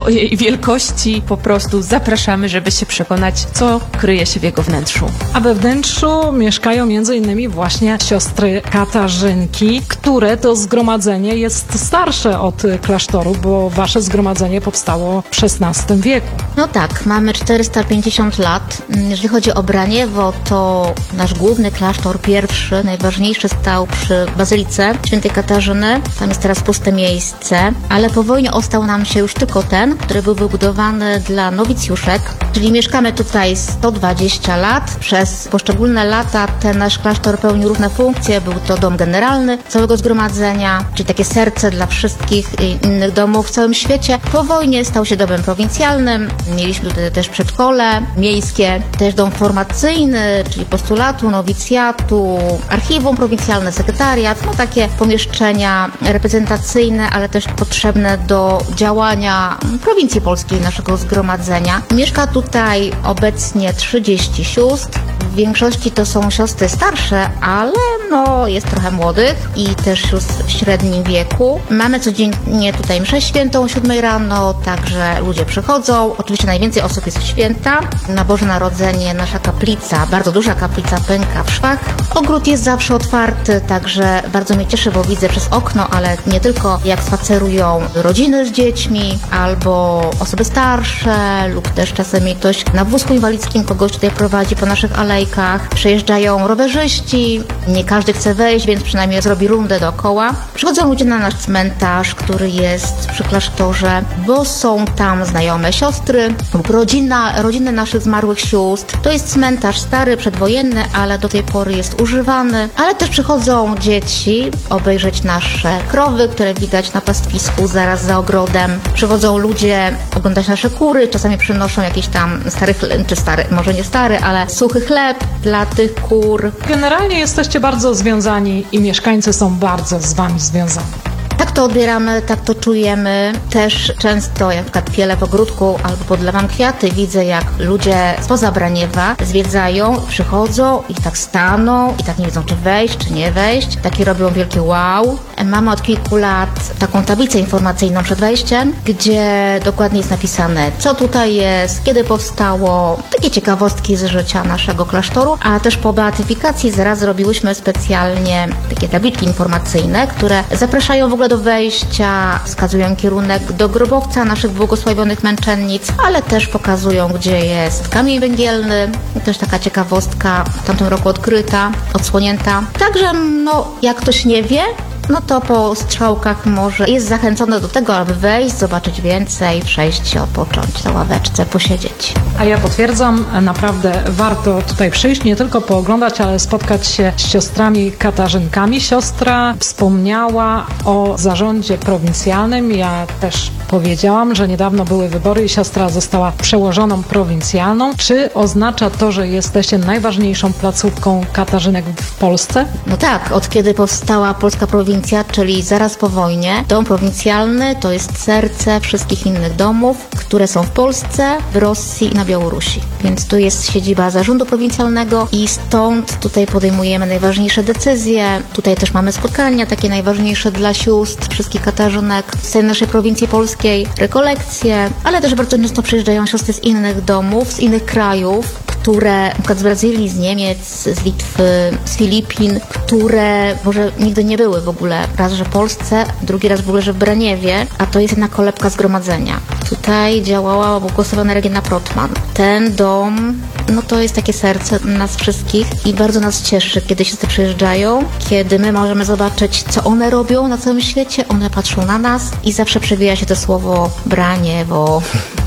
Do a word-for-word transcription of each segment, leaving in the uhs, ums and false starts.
o jej wielkości. Po prostu zapraszamy, żeby się przekonać, co kryje się w jego wnętrzu. A we wnętrzu mieszkają między innymi właśnie siostry Katarzynki, które to zgromadzenie jest starsze od klasztoru, bo wasze zgromadzenie powstało w szesnastym wieku. No tak, mamy czterysta pięćdziesiąt lat. Jeżeli chodzi o Braniewo, to nasz główny klasztor, pierwszy, najważniejszy, stał przy Bazylice Świętej Katarzyny. Tam jest teraz puste miejsce, ale po wojnie ostał nam się już tylko ten, który był wybudowany dla nowicjuszek, czyli mieszkamy tutaj sto dwadzieścia lat. Przez poszczególne lata ten nasz klasztor pełnił różne funkcje. Był to dom generalny całego zgromadzenia, czyli takie serce dla wszystkich innych domów w całym świecie. Po wojnie stał się domem prowincjalnym. Mieliśmy tutaj też przedszkole miejskie, też dom formacyjny, czyli postulatu, nowicjatu, archiwum prowincjalne, sekretariat, no takie pomieszczenia reprezentacyjne, ale też potrzebne do działania prowincji polskiej, naszego zgromadzenia. Mieszka tutaj obecnie trzydzieści sióstr. W większości to są siostry starsze, ale no jest trochę młodych i też sióstr w średnim wieku. Mamy codziennie tutaj mszę świętą o siódmej rano, także ludzie przychodzą. Oczywiście najwięcej osób jest w święta. Na Boże Narodzenie nasza kaplica, bardzo duża kaplica, pęka w szwach. Ogród jest zawsze otwarty, także bardzo mnie cieszy, bo widzę przez okno, ale nie tylko, jak spacerują rodziny z dziećmi albo osoby starsze lub też czasami ktoś na wózku inwalidzkim kogoś tutaj prowadzi po naszych alejkach. Przejeżdżają rowerzyści, nie każdy chce wejść, więc przynajmniej zrobi rundę dookoła. Przychodzą ludzie na nasz cmentarz, który jest przy klasztorze, bo są tam znajome siostry lub rodzina, rodziny naszych zmarłych sióstr. To jest cmentarz stary, przedwojenny, ale do tej pory jest używany. Ale też przychodzą dzieci obejrzeć nasze krowy, które widać na pastwisku zaraz za ogrodem. Przychodzą ludzie oglądać nasze kury, czasami przynoszą jakiś tam stary chleb, czy stary, może nie stary, ale suchy chleb dla tych kur. Generalnie jesteście bardzo związani i mieszkańcy są bardzo z wami związani. Tak to odbieramy, tak to czujemy. Też często, jak na przykład pielę w ogródku albo podlewam kwiaty, widzę, jak ludzie spoza Braniewa zwiedzają, przychodzą i tak staną i tak nie wiedzą, czy wejść, czy nie wejść. Takie robią wielkie wow. Mamy od kilku lat taką tablicę informacyjną przed wejściem, gdzie dokładnie jest napisane, co tutaj jest, kiedy powstało, takie ciekawostki z życia naszego klasztoru, a też po beatyfikacji zaraz zrobiłyśmy specjalnie takie tabliczki informacyjne, które zapraszają w ogóle do wejścia, wskazują kierunek do grobowca naszych błogosławionych męczennic, ale też pokazują, gdzie jest kamień węgielny. I też taka ciekawostka w tamtym roku odkryta, odsłonięta. Także, no, jak ktoś nie wie, no to po strzałkach może jest zachęcony do tego, aby wejść, zobaczyć więcej, przejść się, odpocząć na ławeczce, posiedzieć. A ja potwierdzam, naprawdę warto tutaj przyjść, nie tylko pooglądać, ale spotkać się z siostrami Katarzynkami. Siostra wspomniała o zarządzie prowincjalnym. Ja też powiedziałam, że niedawno były wybory i siostra została przełożoną prowincjalną. Czy oznacza to, że jesteście najważniejszą placówką Katarzynek w Polsce? No tak, od kiedy powstała polska prowincja, czyli zaraz po wojnie, dom prowincjalny to jest serce wszystkich innych domów, które są w Polsce, w Rosji i na Białorusi. Więc tu jest siedziba zarządu prowincjalnego i stąd tutaj podejmujemy najważniejsze decyzje. Tutaj też mamy spotkania takie najważniejsze dla sióstr, wszystkich Katarzynek z tej naszej prowincji polskiej, rekolekcje, ale też bardzo często przyjeżdżają siostry z innych domów, z innych krajów, które na przykład z Brazylii, z Niemiec, z Litwy, z Filipin, które może nigdy nie były w ogóle raz, że w Polsce, drugi raz w ogóle, że w Braniewie, a to jest jedna kolebka zgromadzenia. Tutaj działała błogosławiona Regina Protman. Ten dom, no to jest takie serce nas wszystkich i bardzo nas cieszy, kiedy siostry przyjeżdżają, kiedy my możemy zobaczyć, co one robią na całym świecie, one patrzą na nas i zawsze przewija się to słowo Braniewo.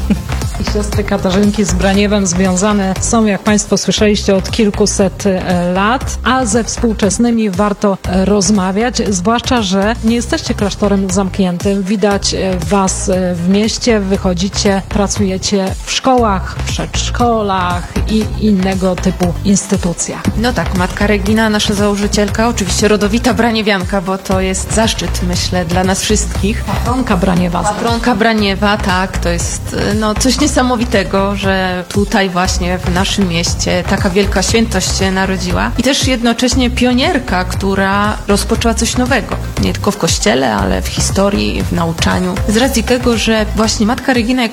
I siostry Katarzynki z Braniewem związane są, jak Państwo słyszeliście, od kilkuset lat, a ze współczesnymi warto rozmawiać, zwłaszcza, że nie jesteście klasztorem zamkniętym. Widać Was w mieście, wychodzicie, pracujecie w szkołach, przedszkolach i innego typu instytucjach. No tak, Matka Regina, nasza założycielka, oczywiście rodowita braniewianka, bo to jest zaszczyt, myślę, dla nas wszystkich. Patronka Braniewa. Patronka Braniewa, tak, to jest no coś niesamowitego, że tutaj właśnie w naszym mieście taka wielka świętość się narodziła i też jednocześnie pionierka, która rozpoczęła coś nowego. Nie tylko w kościele, ale w historii, w nauczaniu. Z racji tego, że właśnie Matka Regina